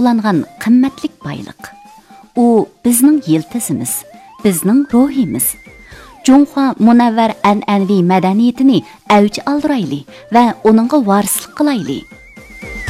to'g'langan qimmatlik boyliq. U bizning yiltizimiz, bizning ruhimiz. Junxo munavvar an'anaviy madaniyatini avj oldirayli va uningga varislik qilayli.